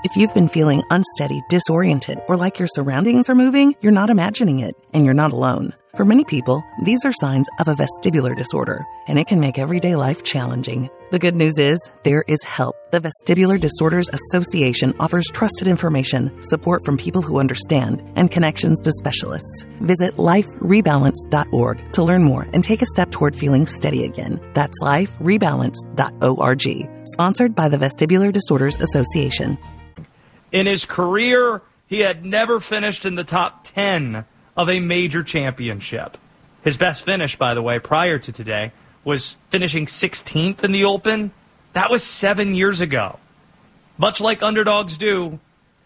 If you've been feeling unsteady, disoriented, or like your surroundings are moving, you're not imagining it, and you're not alone. For many people, these are signs of a vestibular disorder, and it can make everyday life challenging. The good news is, there is help. The Vestibular Disorders Association offers trusted information, support from people who understand, and connections to specialists. Visit liferebalance.org to learn more and take a step toward feeling steady again. That's liferebalance.org. Sponsored by the Vestibular Disorders Association. In his career, he had never finished in the top 10 of a major championship. His best finish, by the way, prior to today, was finishing 16th in the Open. That was 7 years ago. Much like underdogs do,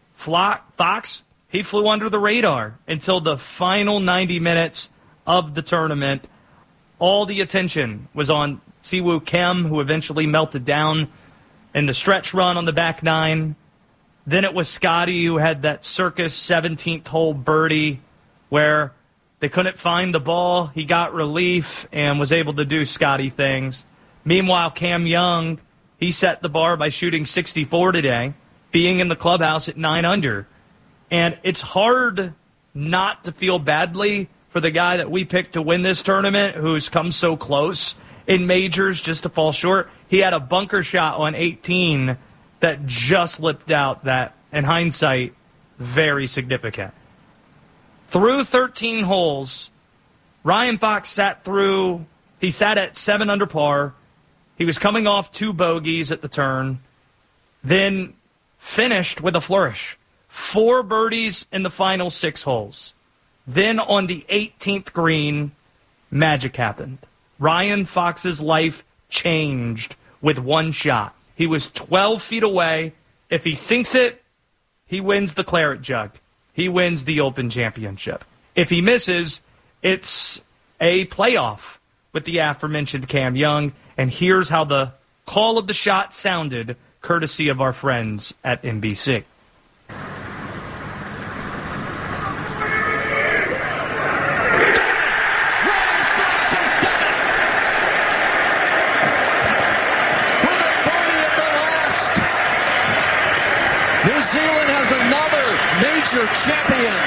Fox, he flew under the radar until the final 90 minutes of the tournament. All the attention was on Siwoo Kim, who eventually melted down in the stretch run on the back nine. Then it was Scotty, who had that circus 17th hole birdie where they couldn't find the ball. He got relief and was able to do Scotty things. Meanwhile, Cam Young, he set the bar by shooting 64 today, being in the clubhouse at 9 under. And it's hard not to feel badly for the guy that we picked to win this tournament, who's come so close in majors just to fall short. He had a bunker shot on 18 that just lipped out that, in hindsight, very significant. Through 13 holes, Ryan Fox sat at 7 under par. He was coming off 2 bogeys at the turn, then finished with a flourish. 4 birdies in the final 6 holes. Then on the 18th green, magic happened. Ryan Fox's life changed with one shot. He was 12 feet away. If he sinks it, he wins the Claret Jug. He wins the Open Championship. If he misses, it's a playoff with the aforementioned Cam Young. And here's how the call of the shot sounded, courtesy of our friends at NBC. New Zealand has another major champion.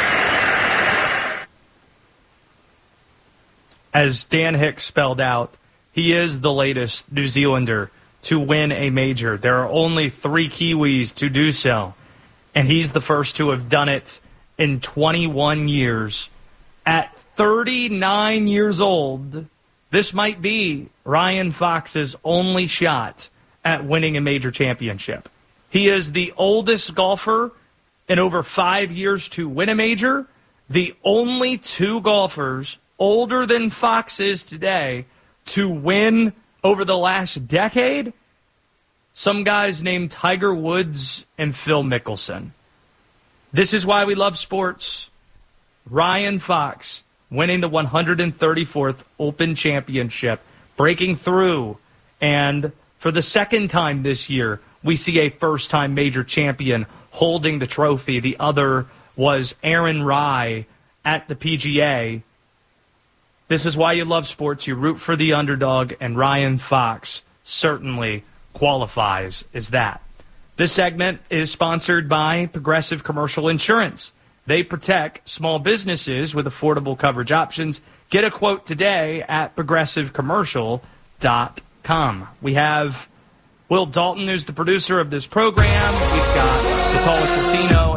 As Dan Hicks spelled out, he is the latest New Zealander to win a major. There are only 3 Kiwis to do so, and he's the first to have done it in 21 years. At 39 years old, this might be Ryan Fox's only shot at winning a major championship. He is the oldest golfer in over 5 years to win a major. The only 2 golfers older than Fox is today to win over the last decade. Some guys named Tiger Woods and Phil Mickelson. This is why we love sports. Ryan Fox winning the 134th Open Championship, breaking through, and for the second time this year, we see a first-time major champion holding the trophy. The other was Aaron Rai at the PGA. This is why you love sports. You root for the underdog, and Ryan Fox certainly qualifies as that. This segment is sponsored by Progressive Commercial Insurance. They protect small businesses with affordable coverage options. Get a quote today at progressivecommercial.com. We have Will Dalton, who's the producer of this program. We've got the tallest Latino.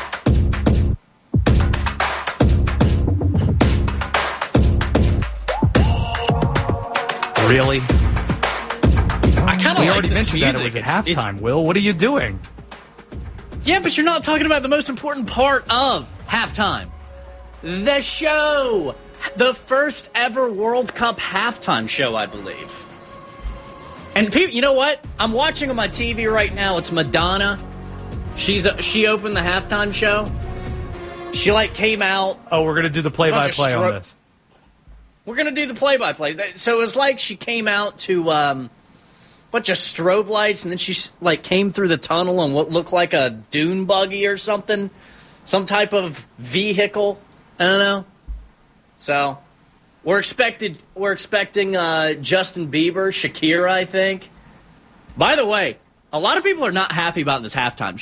Really? I kind of like already this mentioned music. that it was at halftime, Will. What are you doing? Yeah, but you're not talking about the most important part of halftime. The show. The first ever World Cup halftime show, I believe. And people, you know what? I'm watching on my TV right now. It's Madonna. She opened the halftime show. She came out. Oh, we're gonna do the play-by-play on this. We're gonna do the play-by-play. So it was like she came out to bunch of strobe lights, and then she came through the tunnel on what looked like a dune buggy or something, some type of vehicle. I don't know. So. We're expecting Justin Bieber, Shakira, I think. By the way, a lot of people are not happy about this halftime